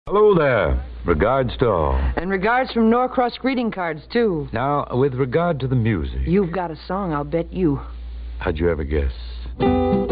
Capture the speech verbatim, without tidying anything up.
Hello there. Regards to all. And regards from Norcross greeting cards, too. Now, with regard to the music. You've got a song, I'll bet you. How'd you ever guess?